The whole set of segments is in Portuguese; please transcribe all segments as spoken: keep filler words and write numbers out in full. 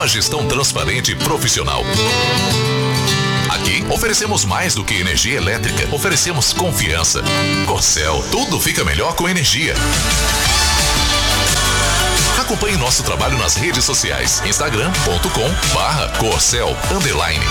Uma gestão transparente e profissional. Aqui oferecemos mais do que energia elétrica, oferecemos confiança. Corcel, tudo fica melhor com energia. Acompanhe nosso trabalho nas redes sociais, instagram ponto com barra Corcel underline.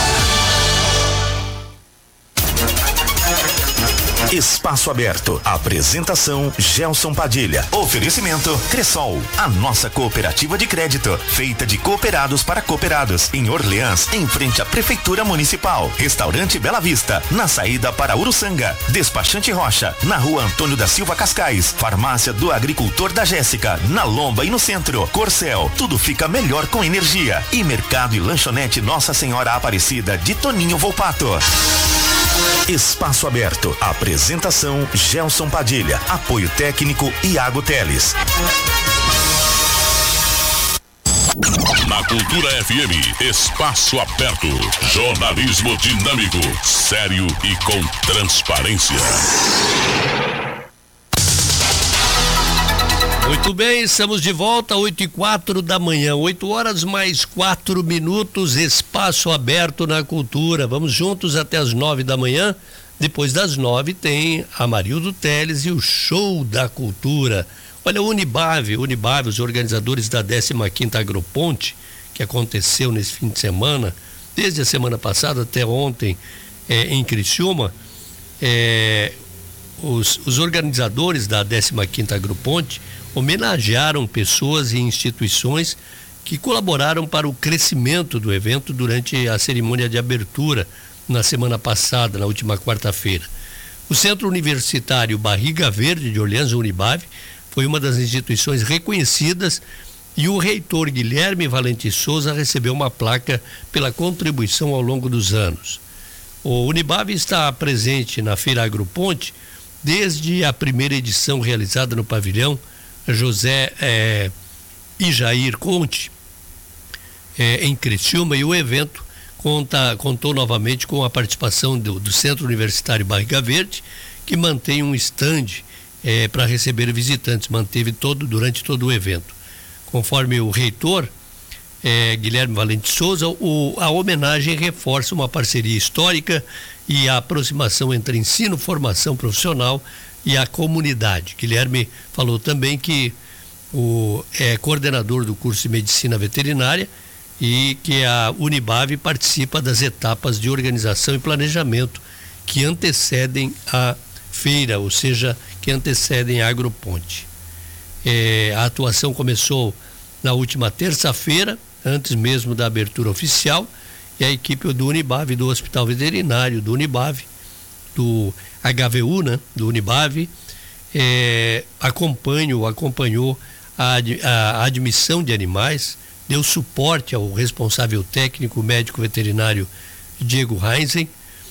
Espaço Aberto. Apresentação Gelson Padilha. Oferecimento Cressol, a nossa cooperativa de crédito, feita de cooperados para cooperados. Em Orleans, em frente à Prefeitura Municipal. Restaurante Bela Vista, na saída para Uruçanga. Despachante Rocha, na rua Antônio da Silva Cascais. Farmácia do Agricultor da Jéssica, na Lomba e no centro. Corcel, tudo fica melhor com energia. E Mercado e Lanchonete Nossa Senhora Aparecida de Toninho Volpato. Espaço Aberto. Apresentação Gelson Padilha. Apoio técnico Iago Teles. Na Cultura F M, Espaço Aberto. Jornalismo dinâmico, sério e com transparência. Muito bem, estamos de volta, oito e quatro da manhã, oito horas mais quatro minutos, Espaço Aberto na Cultura. Vamos juntos até as nove da manhã. Depois das nove tem Amarildo Teles e o Show da Cultura. Olha, o Unibave, Unibave, os organizadores da décima quinta Agroponte, que aconteceu nesse fim de semana, desde a semana passada até ontem, é, em Criciúma, é, os, os organizadores da décima quinta Agroponte homenagearam pessoas e instituições que colaboraram para o crescimento do evento durante a cerimônia de abertura na semana passada, na última quarta-feira. O Centro Universitário Barriga Verde de Orleans, Unibave, foi uma das instituições reconhecidas e o reitor Guilherme Valente Souza recebeu uma placa pela contribuição ao longo dos anos. O Unibave está presente na Feira Agroponte desde a primeira edição realizada no pavilhão José é, Ijair Conte, é, em Criciúma, e o evento conta, contou novamente com a participação do, do Centro Universitário Barriga Verde, que mantém um estande é, para receber visitantes, manteve todo, durante todo o evento. Conforme o reitor é, Guilherme Valente Souza, o, a homenagem reforça uma parceria histórica e a aproximação entre ensino, formação profissional e a comunidade. Guilherme falou também que o é coordenador do curso de Medicina Veterinária e que a Unibave participa das etapas de organização e planejamento que antecedem a feira, ou seja, que antecedem a Agroponte. É, a atuação começou na última terça-feira, antes mesmo da abertura oficial, e a equipe do Unibave, do Hospital Veterinário do Unibave, do H V U, né, do Unibave, é, acompanhou, acompanhou a, a admissão de animais, deu suporte ao responsável técnico médico veterinário Diego Heinzen,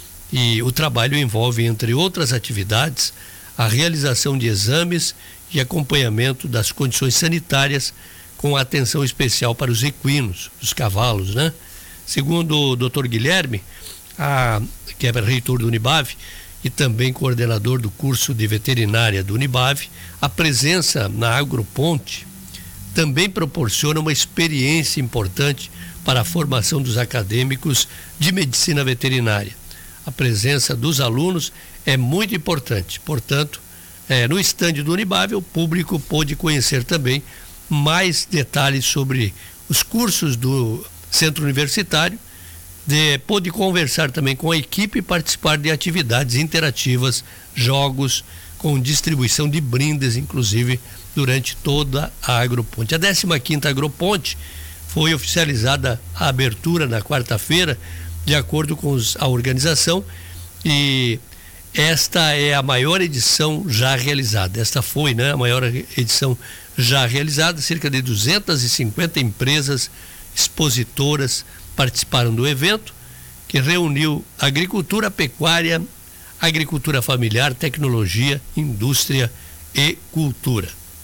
e o trabalho envolve, entre outras atividades, a realização de exames e acompanhamento das condições sanitárias, com atenção especial para os equinos, os cavalos, né? Segundo o doutor Guilherme, a, que é reitor do Unibave e também coordenador do curso de veterinária do Unibave, a presença na Agroponte também proporciona uma experiência importante para a formação dos acadêmicos de medicina veterinária. A presença dos alunos é muito importante, portanto, é, no estande do Unibave, o público pôde conhecer também mais detalhes sobre os cursos do Centro Universitário, de, pôde conversar também com a equipe e participar de atividades interativas, jogos, com distribuição de brindes, inclusive, durante toda a Agroponte. A décima quinta Agroponte foi oficializada a abertura na quarta-feira, de acordo com os, a organização, e esta é a maior edição já realizada. Esta foi, né, a maior edição já realizada. Cerca de duzentas e cinquenta empresas expositoras participaram do evento, que reuniu agricultura, pecuária, agricultura familiar, tecnologia, indústria e cultura.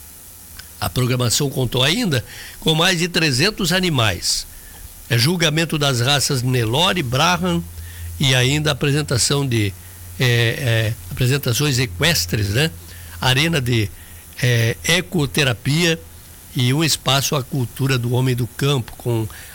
A programação contou ainda com mais de trezentos animais. É julgamento das raças Nelore, Brahman e ainda apresentação de é, é, apresentações equestres, né? Arena de é, ecoterapia e um espaço à cultura do homem do campo, com